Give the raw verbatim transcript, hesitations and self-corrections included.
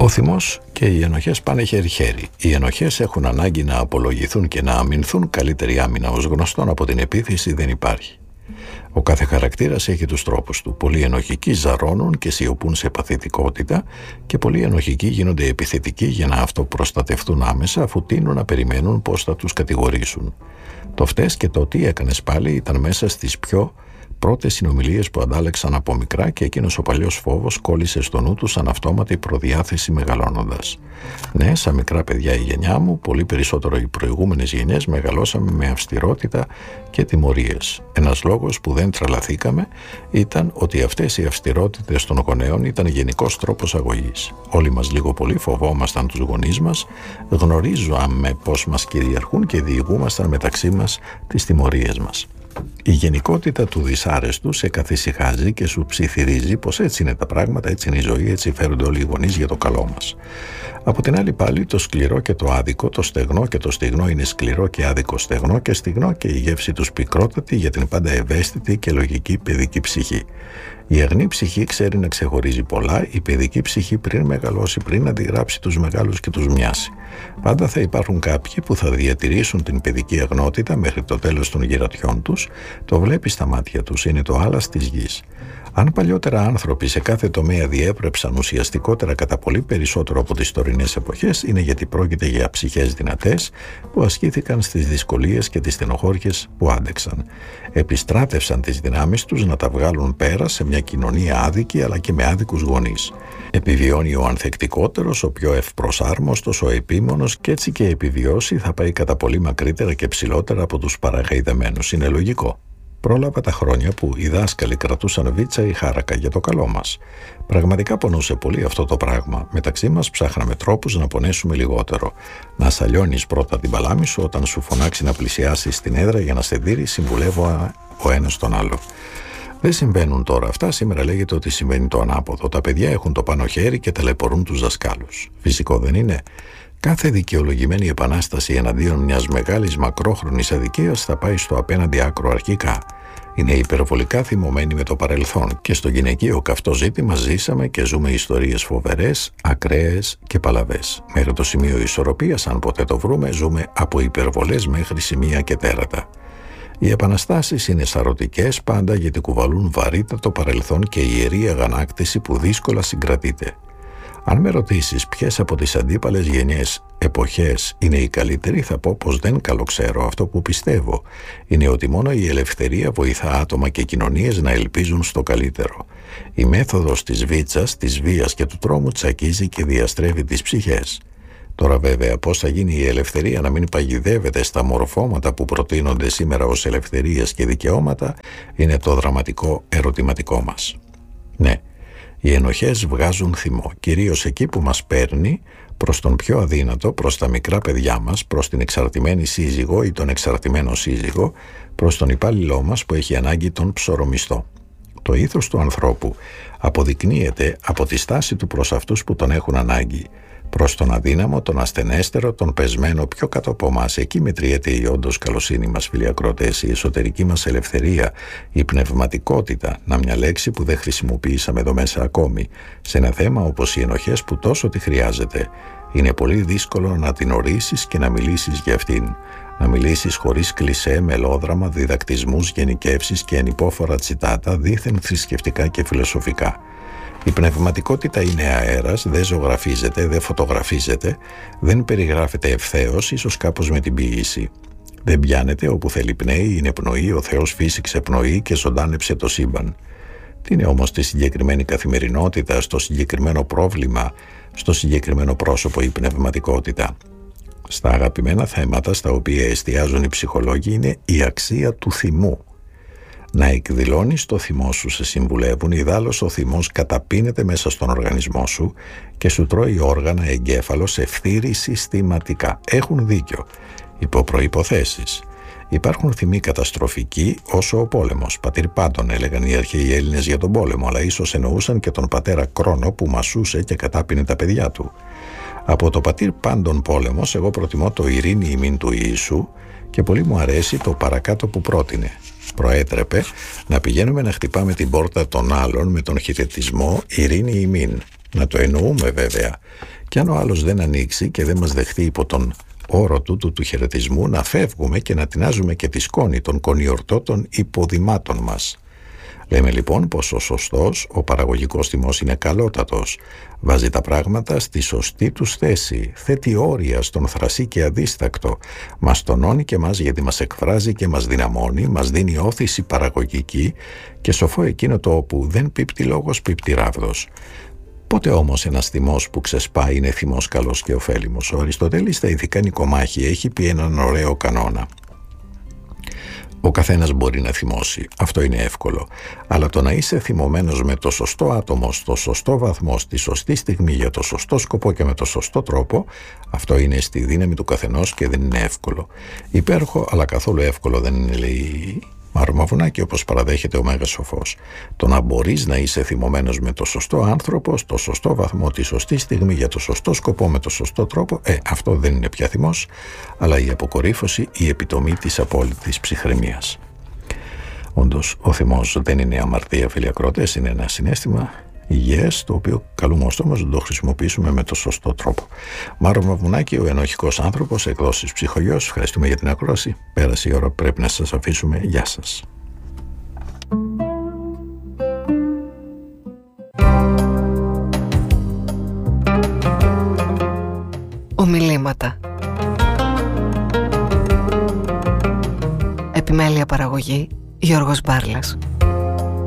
Ο θυμός και οι ενοχές πάνε χέρι-χέρι. Οι ενοχές έχουν ανάγκη να απολογηθούν και να αμυνθούν. Καλύτερη άμυνα, ως γνωστόν, από την επίθεση δεν υπάρχει. Ο κάθε χαρακτήρας έχει τους τρόπους του. Πολλοί ενοχικοί ζαρώνουν και σιωπούν σε παθητικότητα και πολλοί ενοχικοί γίνονται επιθετικοί για να αυτοπροστατευτούν άμεσα, αφού τείνουν να περιμένουν πώς θα τους κατηγορήσουν. Το φταίς και το τι έκανες πάλι ήταν μέσα στις πιο πρώτες συνομιλίες που αντάλλαξαν από μικρά και εκείνος ο παλιός φόβος κόλλησε στο νου του σαν αυτόματη προδιάθεση μεγαλώνοντας. Ναι, σαν μικρά παιδιά η γενιά μου, πολύ περισσότερο οι προηγούμενες γενιές, μεγαλώσαμε με αυστηρότητα και τιμωρίες. Ένας λόγος που δεν τρελαθήκαμε ήταν ότι αυτές οι αυστηρότητες των γονέων ήταν γενικός τρόπος αγωγής. Όλοι μας λίγο πολύ φοβόμασταν τους γονείς μας, γνωρίζαμε πώς μας κυριαρχούν και διηγούμασταν μεταξύ μας τις τιμωρίες μας. Η γενικότητα του δυσάρεστου σε καθησυχάζει και σου ψιθυρίζει πως έτσι είναι τα πράγματα, έτσι είναι η ζωή, έτσι φέρονται όλοι οι γονείς για το καλό μας. Από την άλλη πάλι το σκληρό και το άδικο, το στεγνό και το στιγνό είναι σκληρό και άδικο στεγνό και στιγνό και η γεύση τους πικρότατη για την πάντα ευαίσθητη και λογική παιδική ψυχή. Η αγνή ψυχή ξέρει να ξεχωρίζει πολλά, η παιδική ψυχή πριν μεγαλώσει, πριν αντιγράψει τους μεγάλους και τους μοιάσει. Πάντα θα υπάρχουν κάποιοι που θα διατηρήσουν την παιδική αγνότητα μέχρι το τέλος των γερατιών τους, το βλέπει στα μάτια τους, είναι το άλας της γης. Αν παλιότερα άνθρωποι σε κάθε τομέα διέπρεψαν ουσιαστικότερα κατά πολύ περισσότερο από τις τωρινές εποχές, είναι γιατί πρόκειται για ψυχές δυνατές που ασκήθηκαν στις δυσκολίες και τις στενοχώριες που άντεξαν. Επιστράτευσαν τις δυνάμεις τους να τα βγάλουν πέρα σε μια κοινωνία άδικη αλλά και με άδικους γονείς. Επιβιώνει ο ανθεκτικότερος, ο πιο ευπροσάρμοστος, ο επίμονος και έτσι και επιβιώσει θα πάει κατά πολύ μακρύτερα και ψηλότερα από τους παραγαϊδεμένους. Είναι λογικό. Πρόλαβα τα χρόνια που οι δάσκαλοι κρατούσαν βίτσα ή χάρακα για το καλό μας. Πραγματικά πονούσε πολύ αυτό το πράγμα. Μεταξύ μας ψάχναμε τρόπους να πονέσουμε λιγότερο. Να σαλιώνεις πρώτα την παλάμη σου όταν σου φωνάξει να πλησιάσεις στην έδρα για να σε δείρει, συμβουλεύω ο ένας τον άλλο. Δεν συμβαίνουν τώρα αυτά. Σήμερα λέγεται ότι συμβαίνει το ανάποδο. Τα παιδιά έχουν το πάνω χέρι και ταλαιπωρούν τους δασκάλους. Φυσικό δεν είναι? Κάθε δικαιολογημένη επανάσταση εναντίον μιας μεγάλης μακρόχρονης αδικίας θα πάει στο απέναντι άκρο αρχικά. Είναι υπερβολικά θυμωμένοι με το παρελθόν και στο γυναικείο καυτό ζήτημα ζήσαμε και ζούμε ιστορίες φοβερές, ακραίες και παλαβές. Μέχρι το σημείο ισορροπίας, αν ποτέ το βρούμε, ζούμε από υπερβολές μέχρι σημεία και τέρατα. Οι επαναστάσεις είναι σαρωτικές πάντα γιατί κουβαλούν βαρύτατο παρελθόν και ιερή αγανάκτηση που δύσκολα συγκρατείται. Αν με ρωτήσεις ποιες από τις αντίπαλες γενιές εποχές είναι η καλύτερη, θα πω πως δεν καλοξέρω. Αυτό που πιστεύω είναι ότι μόνο η ελευθερία βοηθά άτομα και κοινωνίες να ελπίζουν στο καλύτερο. Η μέθοδος της βίτσας, της βίας και του τρόμου τσακίζει και διαστρέφει τις ψυχές. Τώρα βέβαια πώς θα γίνει η ελευθερία να μην παγιδεύεται στα μορφώματα που προτείνονται σήμερα ως ελευθερίες και δικαιώματα είναι το δραματικό ερωτηματικό μας. Ναι. Οι ενοχές βγάζουν θυμό, κυρίως εκεί που μας παίρνει προς τον πιο αδύνατο, προς τα μικρά παιδιά μας, προς την εξαρτημένη σύζυγο ή τον εξαρτημένο σύζυγο, προς τον υπάλληλό μας που έχει ανάγκη τον ψωρομισθό. Το ήθος του ανθρώπου αποδεικνύεται από τη στάση του προς αυτούς που τον έχουν ανάγκη, προς τον αδύναμο, τον ασθενέστερο, τον πεσμένο πιο κάτω από εμάς. Εκεί μετριέται η όντως καλοσύνη μας, φίλοι ακροατές, η εσωτερική μας ελευθερία, η πνευματικότητα, να μια λέξη που δεν χρησιμοποιήσαμε εδώ μέσα ακόμη, σε ένα θέμα όπως οι ενοχές που τόσο τη χρειάζεται. Είναι πολύ δύσκολο να την ορίσεις και να μιλήσεις για αυτήν. Να μιλήσεις χωρίς κλισέ, μελόδραμα, διδακτισμούς, γενικεύσεις και ανυπόφορα τσιτάτα, δήθεν θρησκευτικά και φιλοσοφικά. Η πνευματικότητα είναι αέρας, δεν ζωγραφίζεται, δεν φωτογραφίζεται, δεν περιγράφεται ευθέως, ίσως κάπως με την ποίηση. Δεν πιάνεται, όπου θέλει πνέει, είναι πνοή, ο Θεός φύσηξε πνοή και ζωντάνεψε το σύμπαν. Τι είναι όμως στη συγκεκριμένη καθημερινότητα, στο συγκεκριμένο πρόβλημα, στο συγκεκριμένο πρόσωπο η πνευματικότητα? Στα αγαπημένα θέματα στα οποία εστιάζουν οι ψυχολόγοι είναι η αξία του θυμού. Να εκδηλώνεις το θυμό σου, σε συμβουλεύουν, ιδάλλως ο θυμός καταπίνεται μέσα στον οργανισμό σου και σου τρώει όργανα, εγκέφαλο, σε φθείρει συστηματικά. Έχουν δίκιο, υπό προϋποθέσεις. Υπάρχουν θυμοί καταστροφικοί όσο ο πόλεμος. Πατήρ πάντων, έλεγαν οι αρχαίοι Έλληνες για τον πόλεμο, αλλά ίσως εννοούσαν και τον πατέρα Κρόνο που μασούσε και κατάπινε τα παιδιά του. Από το πατήρ πάντων πόλεμος, εγώ προτιμώ το ειρήνη ημίν του Ιησού και πολύ μου αρέσει το παρακάτω που πρότεινε. Προέτρεπε να πηγαίνουμε να χτυπάμε την πόρτα των άλλων με τον χαιρετισμό ειρήνη ημίν. Να το εννοούμε βέβαια. Και αν ο άλλος δεν ανοίξει και δεν μας δεχτεί υπό τον όρο τούτου του χαιρετισμού, να φεύγουμε και να τεινάζουμε και τη σκόνη των κονιορτώ των υποδημάτων μας. Λέμε λοιπόν πως ο σωστός, ο παραγωγικός θυμός είναι καλότατος. Βάζει τα πράγματα στη σωστή τους θέση, θέτει όρια στον θρασί και αδίστακτο. Μας τονώνει και μας γιατί μας εκφράζει και μας δυναμώνει, μας δίνει όθηση παραγωγική και σοφό εκείνο το όπου δεν πίπτει λόγος, πίπτει ράβδος. Πότε όμως ένας θυμός που ξεσπάει είναι θυμός καλός και ωφέλιμος? Ο Αριστοτέλης στα Ηθικά Νικομάχη έχει πει έναν ωραίο κανόνα. Ο καθένας μπορεί να θυμώσει, αυτό είναι εύκολο. Αλλά το να είσαι θυμωμένος με το σωστό άτομο, στο σωστό βαθμό, στη σωστή στιγμή, για το σωστό σκοπό και με το σωστό τρόπο, αυτό είναι στη δύναμη του καθενός και δεν είναι εύκολο. Υπέροχο, αλλά καθόλου εύκολο δεν είναι, λέει Μάρο Μαυρουνάκη, όπως παραδέχεται ο Μέγας Σοφός. Το να μπορείς να είσαι θυμωμένος με το σωστό άνθρωπο, στο σωστό βαθμό, τη σωστή στιγμή, για το σωστό σκοπό, με το σωστό τρόπο, ε, αυτό δεν είναι πια θυμός, αλλά η αποκορύφωση, η επιτομή της απόλυτης ψυχραιμίας. Όντως, ο θυμός δεν είναι αμαρτία, φίλοι ακροατές, είναι ένα συναίσθημα υγιές, το οποίο καλούμε ωστόσο να το χρησιμοποιήσουμε με το σωστό τρόπο. Μάρο Μαυρουνάκη, ο ενοχικός άνθρωπος, εκδόσεις Ψυχογιός. Ευχαριστούμε για την ακρόαση. Πέρασε η ώρα που πρέπει να σας αφήσουμε. Γεια σας. Ομιλήματα. Επιμέλεια παραγωγή Γιώργος Μπάρλας.